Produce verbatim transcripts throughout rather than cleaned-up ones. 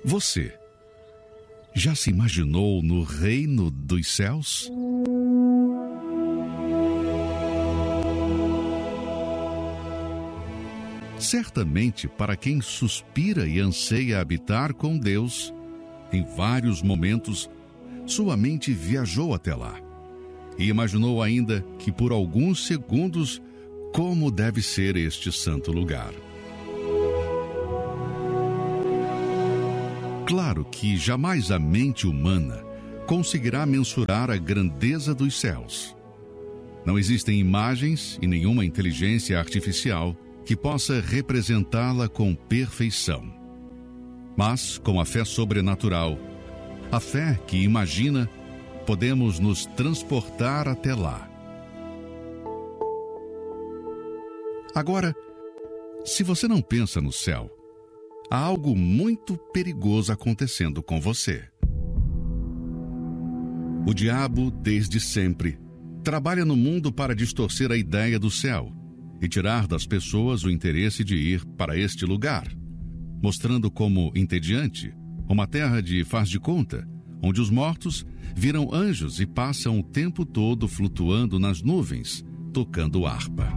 Você já se imaginou no reino dos céus? Certamente, para quem suspira e anseia habitar com Deus, em vários momentos, sua mente viajou até lá e imaginou ainda que por alguns segundos como deve ser este santo lugar. Claro que jamais a mente humana conseguirá mensurar a grandeza dos céus. Não existem imagens e nenhuma inteligência artificial que possa representá-la com perfeição. Mas, com a fé sobrenatural, a fé que imagina, podemos nos transportar até lá. Agora, se você não pensa no céu, há algo muito perigoso acontecendo com você. O diabo, desde sempre, trabalha no mundo para distorcer a ideia do céu e tirar das pessoas o interesse de ir para este lugar, mostrando como entediante uma terra de faz de conta, onde os mortos viram anjos e passam o tempo todo flutuando nas nuvens, tocando harpa.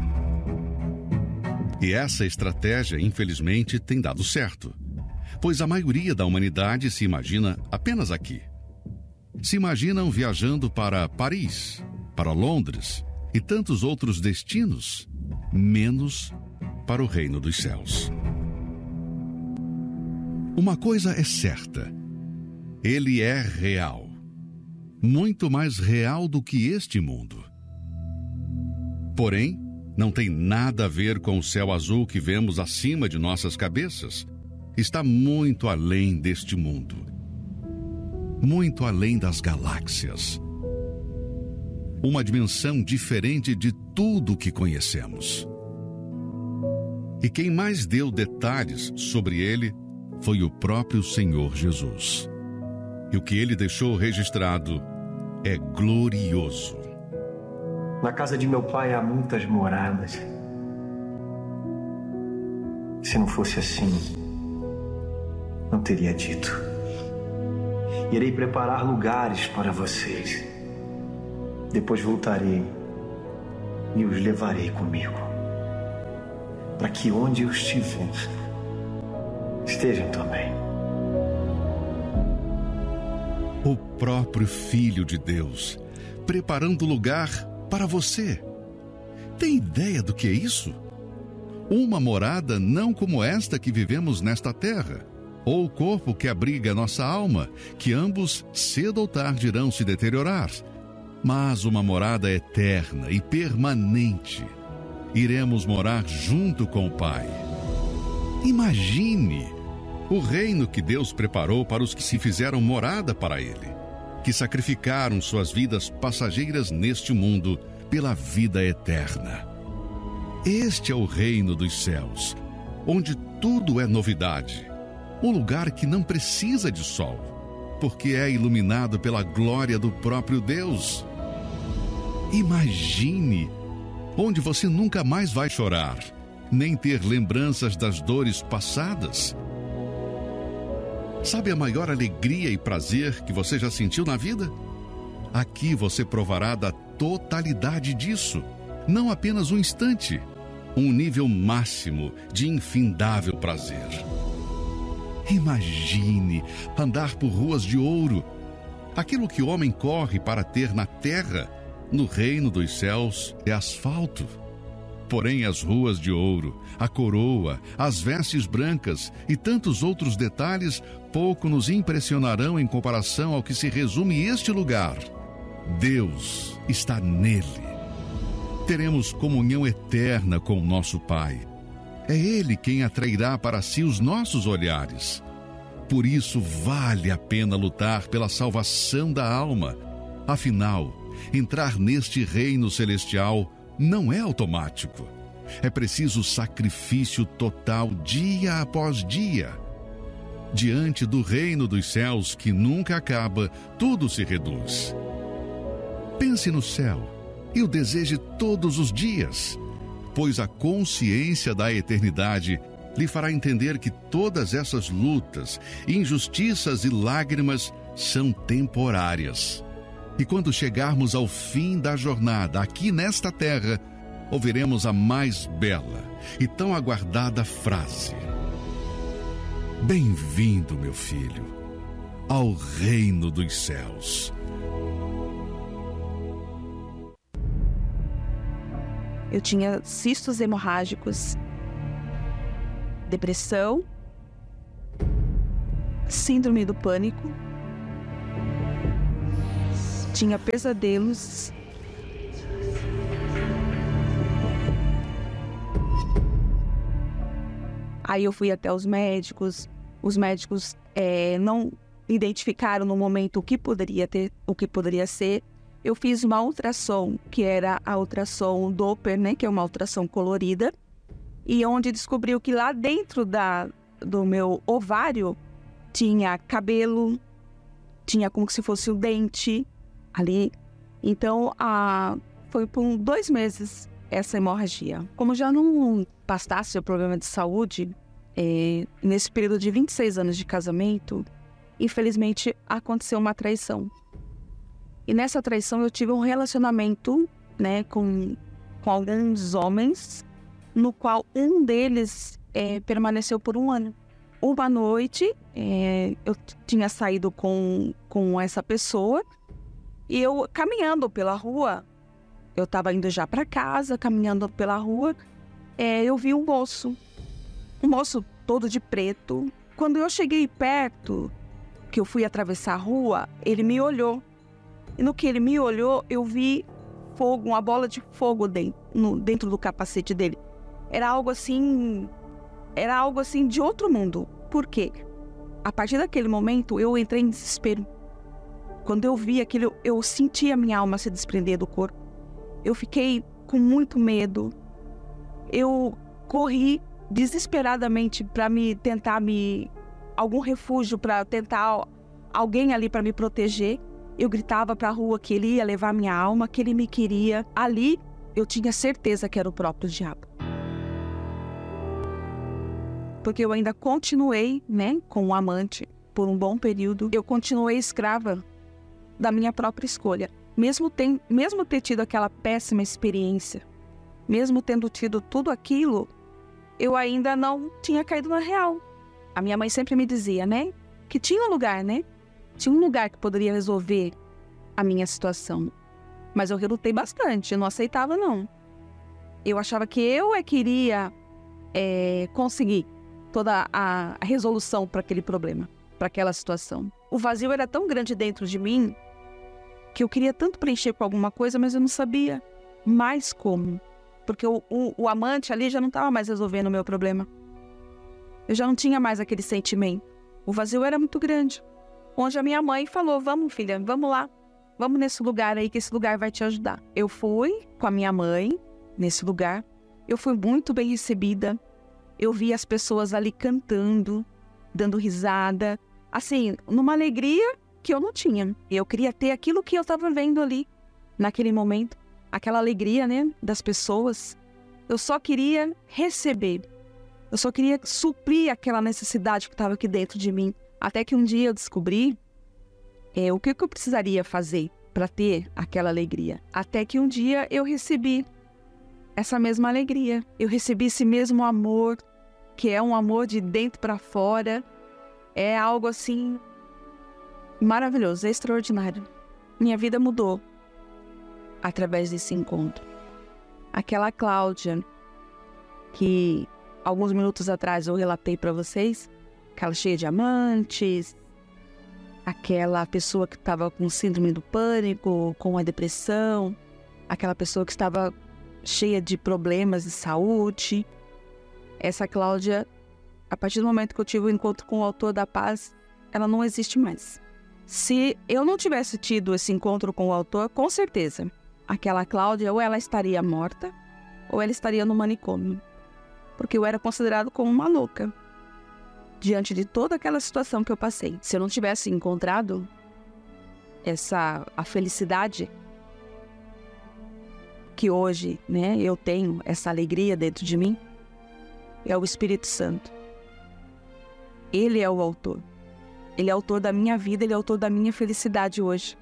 E essa estratégia, infelizmente, tem dado certo, pois a maioria da humanidade se imagina apenas aqui. Se imaginam viajando para Paris, para Londres e tantos outros destinos, menos para o reino dos céus. Uma coisa é certa: ele é real, muito mais real do que este mundo. Porém, não tem nada a ver com o céu azul que vemos acima de nossas cabeças. Está muito além deste mundo, muito além das galáxias. Uma dimensão diferente de tudo que conhecemos. E quem mais deu detalhes sobre ele foi o próprio Senhor Jesus. E o que ele deixou registrado é glorioso. Na casa de meu pai há muitas moradas. Se não fosse assim, não teria dito. Irei preparar lugares para vocês. Depois voltarei e os levarei comigo, para que onde eu estiver, estejam também. O próprio Filho de Deus, preparando lugar para você. Tem ideia do que é isso? Uma morada não como esta que vivemos nesta terra, ou o corpo que abriga nossa alma, que ambos cedo ou tarde irão se deteriorar, mas uma morada eterna e permanente. Iremos morar junto com o Pai. Imagine o reino que Deus preparou para os que se fizeram morada para Ele, que sacrificaram suas vidas passageiras neste mundo pela vida eterna. Este é o reino dos céus, onde tudo é novidade. Um lugar que não precisa de sol, porque é iluminado pela glória do próprio Deus. Imagine, onde você nunca mais vai chorar, nem ter lembranças das dores passadas. Sabe a maior alegria e prazer que você já sentiu na vida? Aqui você provará da totalidade disso, não apenas um instante, um nível máximo de infindável prazer. Imagine andar por ruas de ouro. Aquilo que o homem corre para ter na terra, no reino dos céus, é asfalto. Porém, as ruas de ouro, a coroa, as vestes brancas e tantos outros detalhes pouco nos impressionarão em comparação ao que se resume este lugar. Deus está nele. Teremos comunhão eterna com o nosso Pai. É Ele quem atrairá para si os nossos olhares. Por isso, vale a pena lutar pela salvação da alma. Afinal, entrar neste reino celestial não é automático. É preciso sacrifício total dia após dia. Diante do reino dos céus que nunca acaba, tudo se reduz. Pense no céu e o deseje todos os dias, pois a consciência da eternidade lhe fará entender que todas essas lutas, injustiças e lágrimas são temporárias. E quando chegarmos ao fim da jornada aqui nesta terra, ouviremos a mais bela e tão aguardada frase: Bem-vindo, meu filho, ao reino dos céus. Eu tinha cistos hemorrágicos, depressão, síndrome do pânico, tinha pesadelos, aí eu fui até os médicos, os médicos é, não identificaram no momento o que poderia ter, o que poderia ser. Eu fiz uma ultrassom, que era a ultrassom Doppler, né, que é uma ultrassom colorida, e onde descobriu que lá dentro da, do meu ovário tinha cabelo, tinha como se fosse o dente ali. Então, a, foi por dois meses essa hemorragia. Como já não bastasse o problema de saúde, é, nesse período de vinte e seis anos de casamento, infelizmente aconteceu uma traição. E nessa traição eu tive um relacionamento, né, com, com alguns homens, no qual um deles é, permaneceu por um ano. Uma noite, é, eu tinha saído com, com essa pessoa e eu, caminhando pela rua, eu estava indo já para casa, caminhando pela rua, é, eu vi um moço, um moço todo de preto. Quando eu cheguei perto, que eu fui atravessar a rua, ele me olhou. E no que ele me olhou, eu vi fogo, uma bola de fogo dentro, no, dentro do capacete dele. Era algo assim, era algo assim de outro mundo. Por quê? A partir daquele momento, eu entrei em desespero. Quando eu vi aquilo, eu senti a minha alma se desprender do corpo. Eu fiquei com muito medo. Eu corri desesperadamente para me tentar me algum refúgio, para tentar alguém ali para me proteger. Eu gritava para a rua que ele ia levar minha alma, que ele me queria. Ali, eu tinha certeza que era o próprio diabo. Porque eu ainda continuei, né, com o amante por um bom período. Eu continuei escrava da minha própria escolha. Mesmo, tem, mesmo ter tido aquela péssima experiência, mesmo tendo tido tudo aquilo, eu ainda não tinha caído na real. A minha mãe sempre me dizia, né, que tinha um lugar, né? Tinha um lugar que poderia resolver a minha situação. Mas eu relutei bastante, eu não aceitava, não. Eu achava que eu é que iria é, conseguir toda a, a resolução para aquele problema, para aquela situação. O vazio era tão grande dentro de mim que eu queria tanto preencher com alguma coisa, mas eu não sabia mais como. Porque o, o, o amante ali já não estava mais resolvendo o meu problema. Eu já não tinha mais aquele sentimento. O vazio era muito grande. Onde a minha mãe falou, vamos filha, vamos lá, vamos nesse lugar aí que esse lugar vai te ajudar. Eu fui com a minha mãe nesse lugar, eu fui muito bem recebida, eu vi as pessoas ali cantando, dando risada, assim, numa alegria que eu não tinha. Eu queria ter aquilo que eu estava vendo ali, naquele momento, aquela alegria, né, das pessoas. Eu só queria receber, eu só queria suprir aquela necessidade que estava aqui dentro de mim. Até que um dia eu descobri é, o que, que eu precisaria fazer para ter aquela alegria. Até que um dia eu recebi essa mesma alegria. Eu recebi esse mesmo amor, que é um amor de dentro para fora. É algo assim maravilhoso, extraordinário. Minha vida mudou através desse encontro. Aquela Cláudia que alguns minutos atrás eu relatei para vocês, aquela cheia de amantes, aquela pessoa que estava com síndrome do pânico, com a depressão, aquela pessoa que estava cheia de problemas de saúde. Essa Cláudia, a partir do momento que eu tive o encontro com o autor da paz, ela não existe mais. Se eu não tivesse tido esse encontro com o autor, com certeza, aquela Cláudia ou ela estaria morta, ou ela estaria no manicômio. Porque eu era considerado como uma louca diante de toda aquela situação que eu passei. Se eu não tivesse encontrado essa a felicidade que hoje, né, eu tenho, essa alegria dentro de mim, é o Espírito Santo. Ele é o autor. Ele é autor da minha vida, ele é autor da minha felicidade hoje.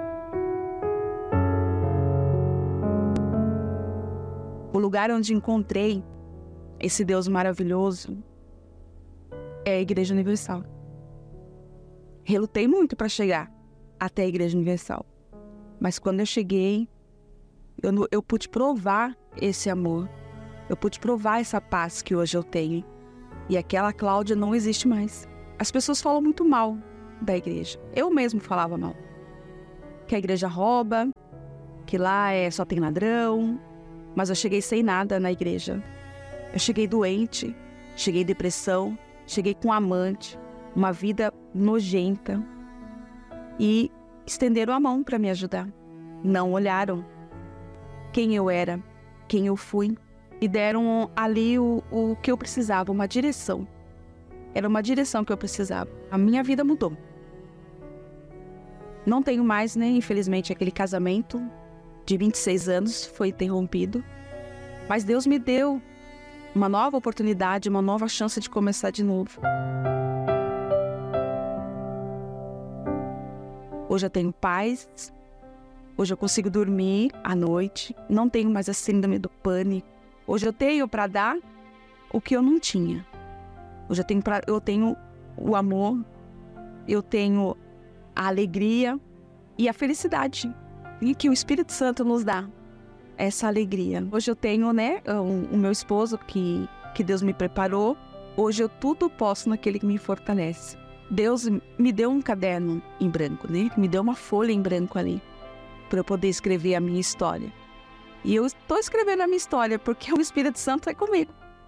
O lugar onde encontrei esse Deus maravilhoso é a Igreja Universal. Relutei muito para chegar até a Igreja Universal. Mas quando eu cheguei, eu, eu pude provar esse amor. Eu pude provar essa paz que hoje eu tenho. E aquela Cláudia não existe mais. As pessoas falam muito mal da igreja. Eu mesmo falava mal. Que a igreja rouba, que lá é, só tem ladrão. Mas eu cheguei sem nada na igreja. Eu cheguei doente, cheguei em depressão, cheguei com um amante, uma vida nojenta. E estenderam a mão para me ajudar. Não olharam quem eu era, quem eu fui. E deram ali o, o que eu precisava, uma direção. Era uma direção que eu precisava. A minha vida mudou. Não tenho mais, né? Infelizmente, aquele casamento de vinte e seis anos foi interrompido. Mas Deus me deu uma nova oportunidade, uma nova chance de começar de novo. Hoje eu tenho paz. Hoje eu consigo dormir à noite. Não tenho mais a síndrome do pânico. Hoje eu tenho para dar o que eu não tinha. Hoje eu tenho, pra, eu tenho o amor, eu tenho a alegria e a felicidade. E que o Espírito Santo nos dá essa alegria. Hoje eu tenho, né, o, o meu esposo que, que Deus me preparou. Hoje eu tudo posso naquele que me fortalece. Deus me deu um caderno em branco, né? Me deu uma folha em branco ali para eu poder escrever a minha história. E eu estou escrevendo a minha história porque o Espírito Santo é comigo.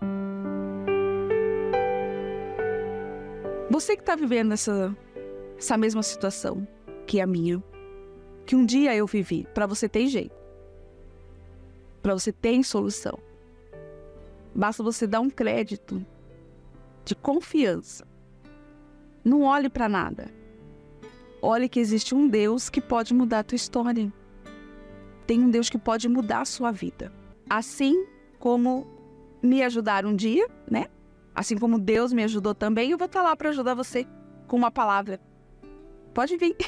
Você que está vivendo essa, essa mesma situação que a minha, que um dia eu vivi, para você ter jeito. Para você ter solução. Basta você dar um crédito de confiança. Não olhe para nada. Olhe que existe um Deus que pode mudar a tua história. Tem um Deus que pode mudar a sua vida. Assim como me ajudaram um dia, né? Assim como Deus me ajudou também, eu vou estar lá para ajudar você com uma palavra. Pode vir.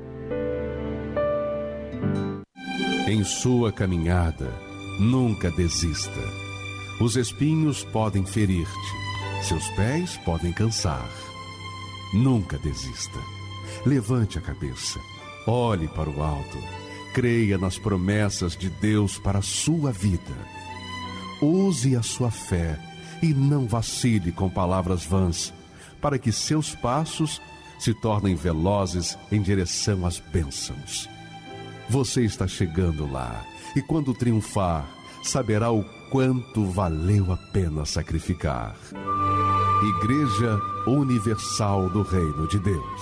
Em sua caminhada, nunca desista. Os espinhos podem ferir-te, seus pés podem cansar. Nunca desista. Levante a cabeça, olhe para o alto. Creia nas promessas de Deus para a sua vida. Use a sua fé e não vacile com palavras vãs, para que seus passos se tornem velozes em direção às bênçãos. Você está chegando lá e quando triunfar, saberá o quanto valeu a pena sacrificar. Igreja Universal do Reino de Deus.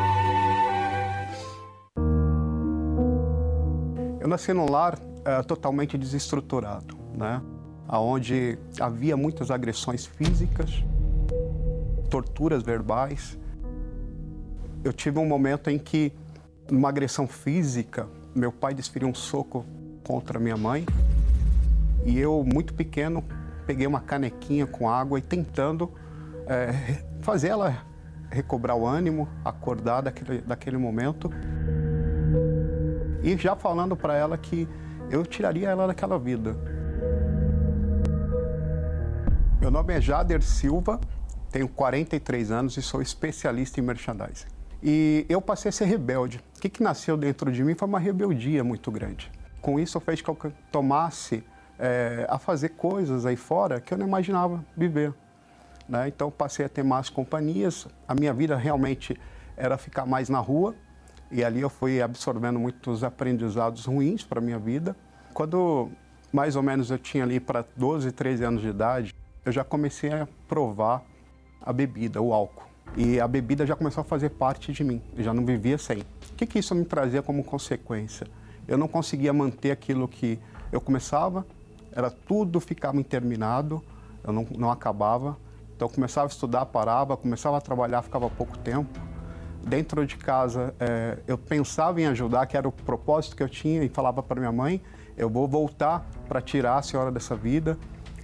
Eu nasci num lar é, totalmente desestruturado, né? Onde havia muitas agressões físicas, torturas verbais. Eu tive um momento em que, numa agressão física, meu pai desferiu um soco contra minha mãe e eu, muito pequeno, peguei uma canequinha com água e tentando é, fazer ela recobrar o ânimo, acordar daquele, daquele momento. E já falando para ela que eu tiraria ela daquela vida. Meu nome é Jader Silva, tenho quarenta e três anos e sou especialista em merchandising. E eu passei a ser rebelde. O que, que nasceu dentro de mim foi uma rebeldia muito grande. Com isso, fez com que eu tomasse é, a fazer coisas aí fora que eu não imaginava viver. Né? Então, passei a ter más companhias. A minha vida realmente era ficar mais na rua. E ali eu fui absorvendo muitos aprendizados ruins para a minha vida. Quando mais ou menos eu tinha ali para doze, treze anos de idade, eu já comecei a provar a bebida, o álcool. E a bebida já começou a fazer parte de mim, eu já não vivia sem. O que, que isso me trazia como consequência? Eu não conseguia manter aquilo que eu começava, era tudo ficava interminado, eu não, não acabava. Então eu começava a estudar, parava, começava a trabalhar, ficava pouco tempo. Dentro de casa, é, eu pensava em ajudar, que era o propósito que eu tinha, e falava para minha mãe, eu vou voltar para tirar a senhora dessa vida.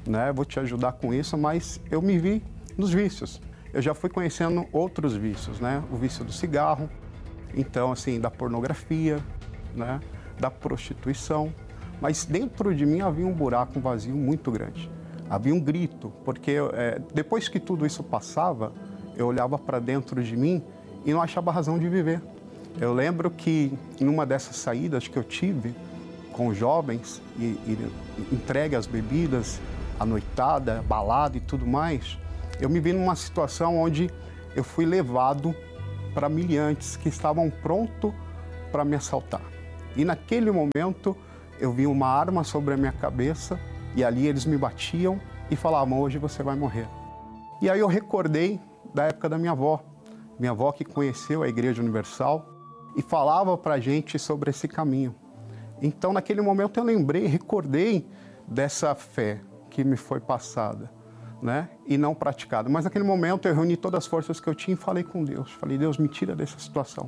né? Vou te ajudar com isso, mas eu me vi nos vícios. Eu já fui conhecendo outros vícios, né? O vício do cigarro, então, assim, da pornografia, né? Da prostituição. Mas dentro de mim havia um buraco, um vazio muito grande. Havia um grito, porque é, depois que tudo isso passava, eu olhava para dentro de mim e não achava razão de viver. Eu lembro que numa dessas saídas que eu tive com os jovens, e, e entregue as bebidas, a noitada, balada e tudo mais, eu me vi numa situação onde eu fui levado para miliantes que estavam prontos para me assaltar. E naquele momento eu vi uma arma sobre a minha cabeça e ali eles me batiam e falavam, hoje você vai morrer. E aí eu recordei da época da minha avó, minha avó que conheceu a Igreja Universal e falava para a gente sobre esse caminho. Então naquele momento eu lembrei, recordei dessa fé que me foi passada, né? E não praticada. Mas naquele momento eu reuni todas as forças que eu tinha e falei com Deus. Falei, Deus, me tira dessa situação.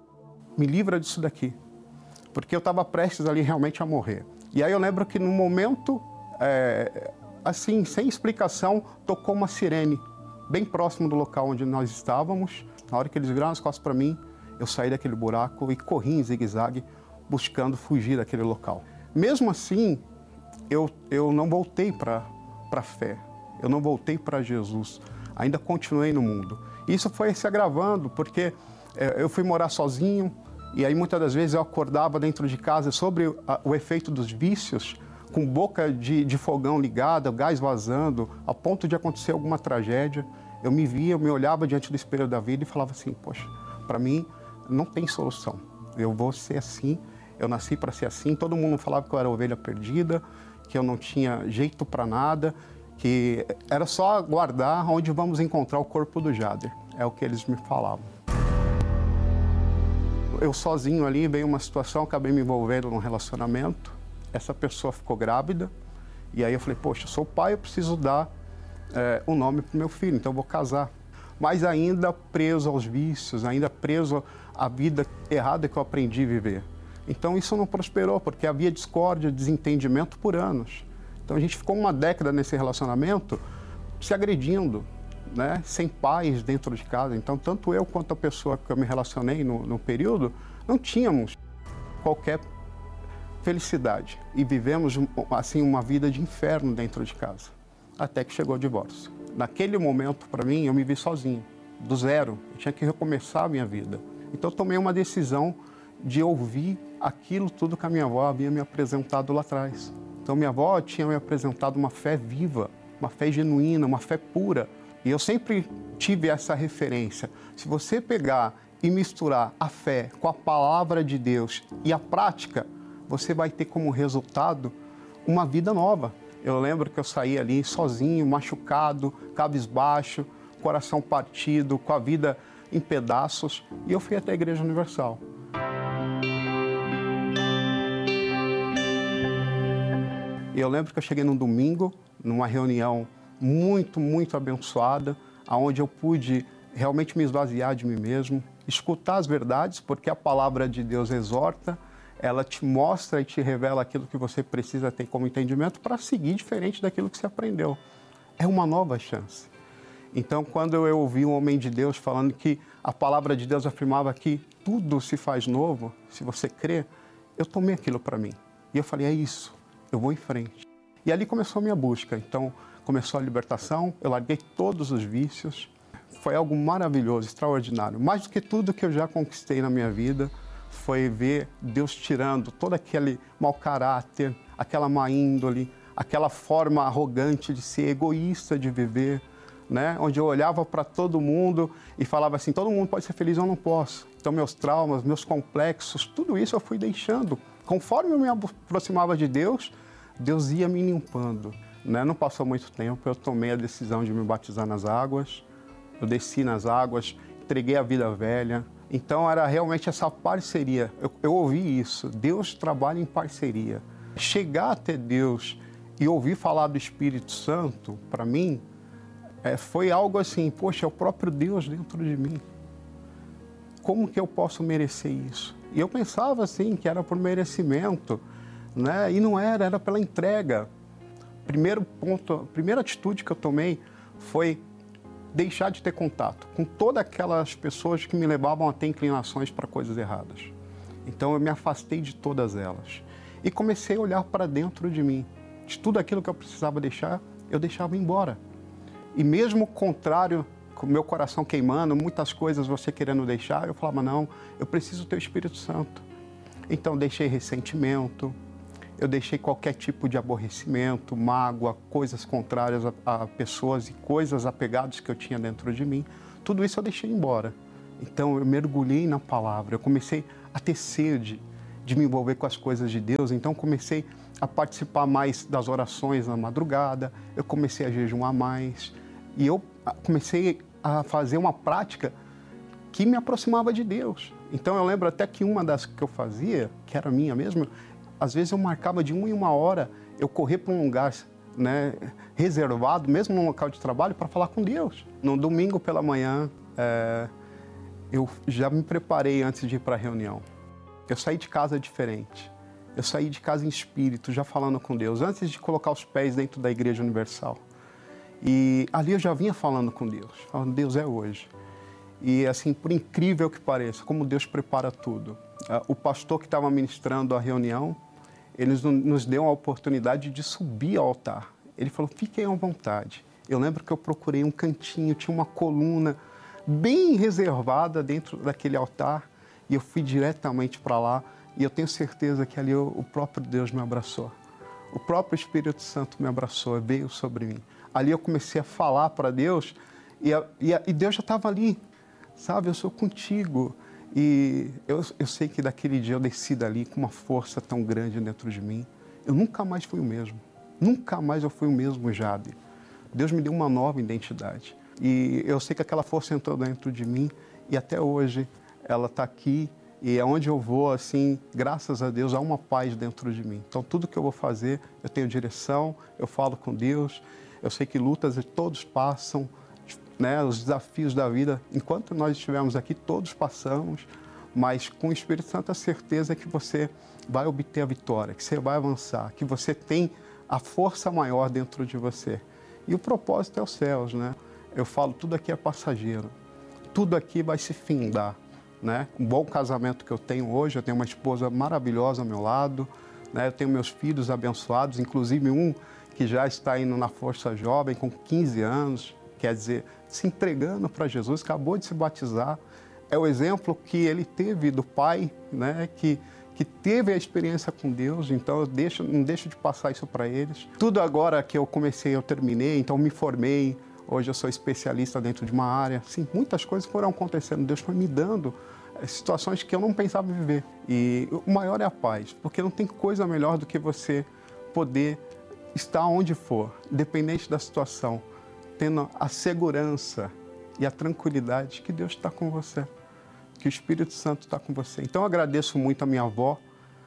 Me livra disso daqui. Porque eu estava prestes ali realmente a morrer. E aí eu lembro que no momento, é, assim, sem explicação, tocou uma sirene, bem próximo do local onde nós estávamos. Na hora que eles viraram as costas para mim, eu saí daquele buraco e corri em zigue-zague, buscando fugir daquele local. Mesmo assim, eu, eu não voltei para a fé, eu não voltei para Jesus, ainda continuei no mundo. Isso foi se agravando, porque é, eu fui morar sozinho, e aí muitas das vezes eu acordava dentro de casa sobre a, o efeito dos vícios, com boca de, de fogão ligada, gás vazando, a ponto de acontecer alguma tragédia. Eu me via, eu me olhava diante do espelho da vida e falava assim, poxa, para mim não tem solução, eu vou ser assim, eu nasci para ser assim. Todo mundo falava que eu era ovelha perdida, que eu não tinha jeito para nada, que era só aguardar onde vamos encontrar o corpo do Jader, é o que eles me falavam. Eu sozinho ali, veio uma situação, acabei me envolvendo num relacionamento, essa pessoa ficou grávida, e aí eu falei, poxa, eu sou pai, eu preciso dar é, um nome para o meu filho, então eu vou casar. Mas ainda preso aos vícios, ainda preso à vida errada que eu aprendi a viver. Então isso não prosperou, porque havia discórdia, desentendimento por anos. Então a gente ficou uma década nesse relacionamento se agredindo, né, sem paz dentro de casa. Então, tanto eu quanto a pessoa que eu me relacionei no, no período, não tínhamos qualquer felicidade. E vivemos, assim, uma vida de inferno dentro de casa, até que chegou o divórcio. Naquele momento, para mim, eu me vi sozinho, do zero. Eu tinha que recomeçar a minha vida. Então, eu tomei uma decisão de ouvir aquilo tudo que a minha avó havia me apresentado lá atrás. Então, minha avó tinha me apresentado uma fé viva, uma fé genuína, uma fé pura. E eu sempre tive essa referência. Se você pegar e misturar a fé com a palavra de Deus e a prática, você vai ter como resultado uma vida nova. Eu lembro que eu saí ali sozinho, machucado, cabisbaixo, coração partido, com a vida em pedaços, e eu fui até a Igreja Universal. E eu lembro que eu cheguei num domingo, numa reunião muito, muito abençoada, onde eu pude realmente me esvaziar de mim mesmo, escutar as verdades, porque a palavra de Deus exorta, ela te mostra e te revela aquilo que você precisa ter como entendimento para seguir diferente daquilo que você aprendeu. É uma nova chance. Então, quando eu ouvi um homem de Deus falando que a palavra de Deus afirmava que tudo se faz novo, se você crê, eu tomei aquilo para mim. E eu falei, é isso, eu vou em frente. E ali começou a minha busca. Então, começou a libertação, eu larguei todos os vícios. Foi algo maravilhoso, extraordinário. Mais do que tudo que eu já conquistei na minha vida, foi ver Deus tirando todo aquele mau caráter, aquela má índole, aquela forma arrogante de ser, egoísta de viver, né? Onde eu olhava para todo mundo e falava assim, todo mundo pode ser feliz, eu não posso. Então, meus traumas, meus complexos, tudo isso eu fui deixando. Conforme eu me aproximava de Deus, Deus ia me limpando. Né? Não passou muito tempo, eu tomei a decisão de me batizar nas águas, eu desci nas águas, entreguei a vida velha. Então era realmente essa parceria, eu, eu ouvi isso, Deus trabalha em parceria. Chegar até Deus e ouvir falar do Espírito Santo, para mim, é, foi algo assim, poxa, é o próprio Deus dentro de mim. Como que eu posso merecer isso? E eu pensava assim, que era por merecimento, né? E não era, era pela entrega. primeiro ponto, a primeira atitude que eu tomei foi deixar de ter contato com todas aquelas pessoas que me levavam a ter inclinações para coisas erradas. Então eu me afastei de todas elas e comecei a olhar para dentro de mim. De tudo aquilo que eu precisava deixar, eu deixava embora. E mesmo contrário, com o meu coração queimando, muitas coisas você querendo deixar, eu falava, não, eu preciso ter o Espírito Santo. Então deixei ressentimento, eu deixei qualquer tipo de aborrecimento, mágoa, coisas contrárias a, a pessoas e coisas apegadas que eu tinha dentro de mim. Tudo isso eu deixei embora. Então eu mergulhei na palavra, eu comecei a ter sede de me envolver com as coisas de Deus. Então comecei a participar mais das orações na madrugada, eu comecei a jejuar mais e eu comecei a fazer uma prática que me aproximava de Deus. Então eu lembro até que uma das que eu fazia, que era minha mesmo, às vezes eu marcava de uma em uma hora, eu correr para um lugar, né, reservado, mesmo no local de trabalho, para falar com Deus. No domingo pela manhã, é, eu já me preparei antes de ir para a reunião. Eu saí de casa diferente. Eu saí de casa em espírito, já falando com Deus, antes de colocar os pés dentro da Igreja Universal. E ali eu já vinha falando com Deus, falando, Deus, é hoje. E assim, por incrível que pareça, como Deus prepara tudo. O pastor que estava ministrando a reunião, ele nos deu a oportunidade de subir ao altar. Ele falou, fiquem à vontade. Eu lembro que eu procurei um cantinho, tinha uma coluna bem reservada dentro daquele altar, e eu fui diretamente para lá, e eu tenho certeza que ali o próprio Deus me abraçou. O próprio Espírito Santo me abraçou, veio sobre mim. Ali eu comecei a falar para Deus, e, a, e, a, e Deus já estava ali, sabe? Eu sou contigo. E eu, eu sei que daquele dia eu desci dali com uma força tão grande dentro de mim. Eu nunca mais fui o mesmo. Nunca mais eu fui o mesmo Jade. Deus me deu uma nova identidade. E eu sei que aquela força entrou dentro de mim e até hoje ela está aqui. E aonde eu vou, assim, graças a Deus, há uma paz dentro de mim. Então, tudo que eu vou fazer, eu tenho direção, eu falo com Deus. Eu sei que lutas todos passam, né, os desafios da vida, enquanto nós estivermos aqui, todos passamos, mas com o Espírito Santo a certeza é que você vai obter a vitória, que você vai avançar, que você tem a força maior dentro de você. E o propósito é os céus, né? Eu falo, tudo aqui é passageiro, tudo aqui vai se findar, né? Um bom casamento que eu tenho hoje, eu tenho uma esposa maravilhosa ao meu lado, né? Eu tenho meus filhos abençoados, inclusive um que já está indo na Força Jovem com quinze anos, quer dizer, se entregando para Jesus, acabou de se batizar. É o exemplo que ele teve do pai, né, que, que teve a experiência com Deus, então eu deixo, não deixo de passar isso para eles. Tudo agora que eu comecei, eu terminei, então me formei, hoje eu sou especialista dentro de uma área. Sim, muitas coisas foram acontecendo, Deus foi me dando situações que eu não pensava viver. E o maior é a paz, porque não tem coisa melhor do que você poder estar onde for, independente da situação, tendo a segurança e a tranquilidade que Deus está com você, que o Espírito Santo está com você. Então eu agradeço muito a minha avó,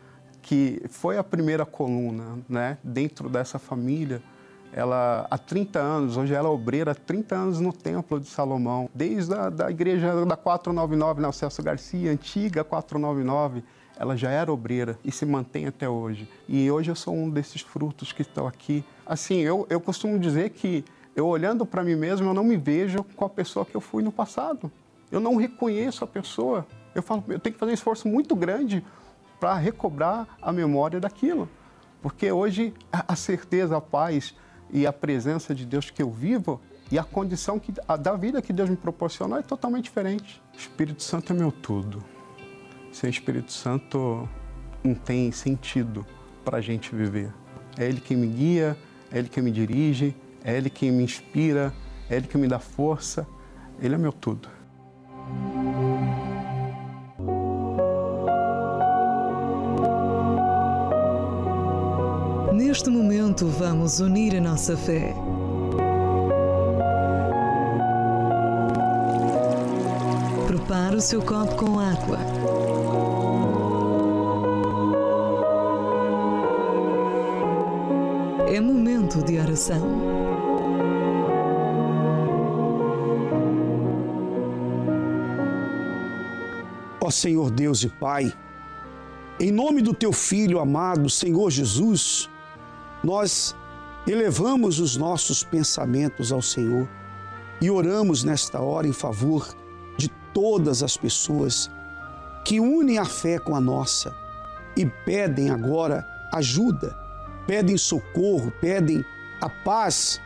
que foi a primeira coluna, né, dentro dessa família. Ela, há trinta anos, hoje ela é obreira, há trinta anos no Templo de Salomão, desde a da igreja da quatrocentos e noventa e nove, na Celso Garcia, antiga quatrocentos e noventa e nove, ela já era obreira e se mantém até hoje. E hoje eu sou um desses frutos que estão aqui. Assim, eu, eu costumo dizer que eu olhando para mim mesmo, eu não me vejo com a pessoa que eu fui no passado. Eu não reconheço a pessoa. Eu falo, eu tenho que fazer um esforço muito grande para recobrar a memória daquilo. Porque hoje a certeza, a paz e a presença de Deus que eu vivo e a condição que, a, da vida que Deus me proporcionou é totalmente diferente. O Espírito Santo é meu tudo. Sem Espírito Santo não tem sentido para a gente viver. É Ele quem me guia, é Ele quem me dirige, é Ele quem me inspira, é Ele que me dá força. Ele é meu tudo. Neste momento, vamos unir a nossa fé. Prepare o seu copo com água. É momento de oração. Ó Senhor Deus e Pai, em nome do Teu Filho amado, Senhor Jesus, nós elevamos os nossos pensamentos ao Senhor e oramos nesta hora em favor de todas as pessoas que unem a fé com a nossa e pedem agora ajuda, pedem socorro, pedem a paz.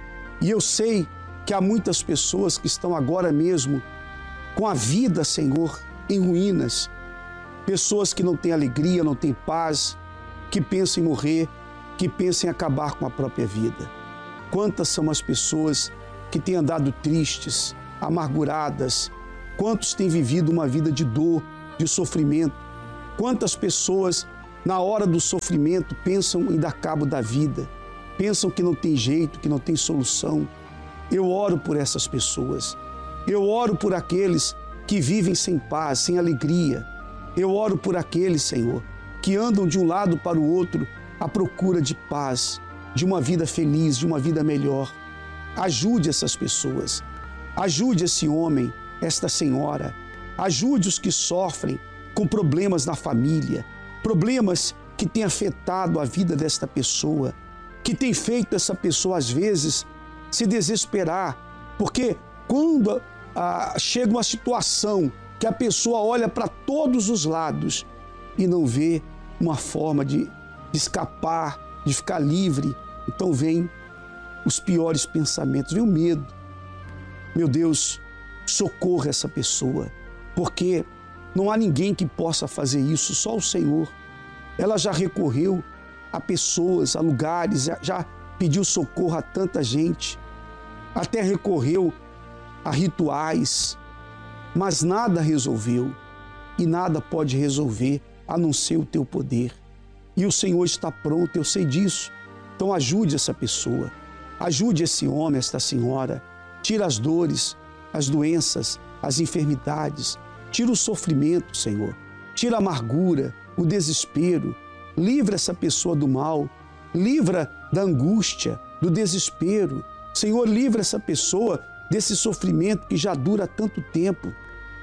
E eu sei que há muitas pessoas que estão agora mesmo com a vida, Senhor, em ruínas. Pessoas que não têm alegria, não têm paz, que pensam em morrer, que pensam em acabar com a própria vida. Quantas são as pessoas que têm andado tristes, amarguradas? Quantos têm vivido uma vida de dor, de sofrimento? Quantas pessoas, na hora do sofrimento, pensam em dar cabo da vida? Pensam que não tem jeito, que não tem solução? Eu oro por essas pessoas. Eu oro por aqueles que vivem sem paz, sem alegria. Eu oro por aqueles, Senhor, que andam de um lado para o outro à procura de paz, de uma vida feliz, de uma vida melhor. Ajude essas pessoas. Ajude esse homem, esta senhora. Ajude os que sofrem com problemas na família, problemas que têm afetado a vida desta pessoa, que tem feito essa pessoa, às vezes, se desesperar, porque quando ah, chega uma situação que a pessoa olha para todos os lados e não vê uma forma de, de escapar, de ficar livre, então vem os piores pensamentos, vem o medo. Meu Deus, socorra essa pessoa, porque não há ninguém que possa fazer isso, só o Senhor. Ela já recorreu a pessoas, a lugares, já pediu socorro a tanta gente, até recorreu a rituais, mas nada resolveu e nada pode resolver a não ser o teu poder. E o Senhor está pronto, eu sei disso. Então ajude essa pessoa, ajude esse homem, esta senhora, tira as dores, as doenças, as enfermidades, tira o sofrimento, Senhor, tira a amargura, o desespero, livra essa pessoa do mal, livra da angústia, do desespero. Senhor, livra essa pessoa desse sofrimento que já dura tanto tempo.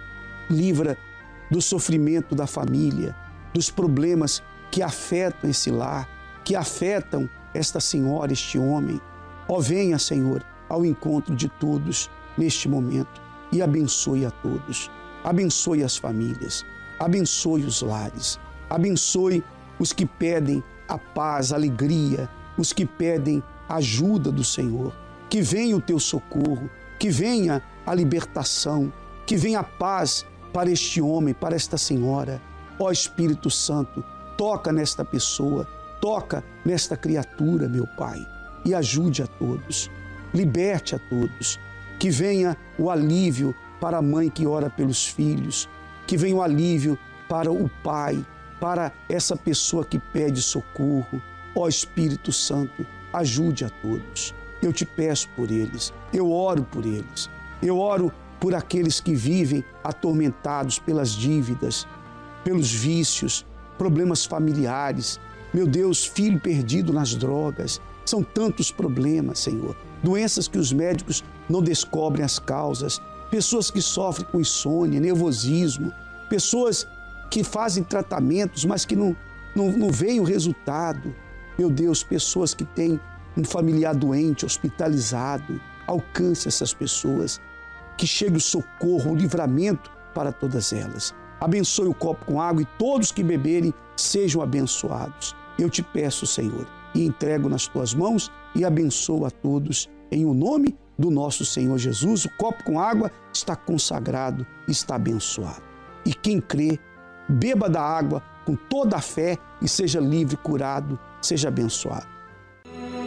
Livra do sofrimento da família, dos problemas que afetam esse lar, que afetam esta senhora, este homem. Ó, venha, Senhor, ao encontro de todos neste momento e abençoe a todos. Abençoe as famílias, abençoe os lares, abençoe os que pedem a paz, a alegria, os que pedem a ajuda do Senhor. Que venha o teu socorro, que venha a libertação, que venha a paz para este homem, para esta senhora. Ó Espírito Santo, toca nesta pessoa, toca nesta criatura, meu Pai, e ajude a todos, liberte a todos. Que venha o alívio para a mãe que ora pelos filhos, que venha o alívio para o pai, para essa pessoa que pede socorro. Ó Espírito Santo, ajude a todos. Eu te peço por eles, eu oro por eles, eu oro por aqueles que vivem atormentados pelas dívidas, pelos vícios, problemas familiares. Meu Deus, filho perdido nas drogas, são tantos problemas, Senhor. Doenças que os médicos não descobrem as causas, pessoas que sofrem com insônia, nervosismo, pessoas que fazem tratamentos, mas que não, não, não veem o resultado. Meu Deus, pessoas que têm um familiar doente, hospitalizado, alcance essas pessoas, que chegue o socorro, o livramento para todas elas. Abençoe o copo com água e todos que beberem sejam abençoados. Eu te peço, Senhor, e entrego nas tuas mãos e abençoo a todos em o nome do nosso Senhor Jesus. O copo com água está consagrado, está abençoado. E quem crê, beba da água com toda a fé e seja livre, curado, seja abençoado.